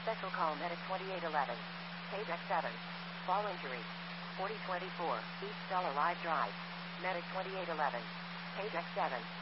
Special call Medic 2811. Page X7. Fall injury. 4024 East Stella Live Drive. Medic 2811. Page X7.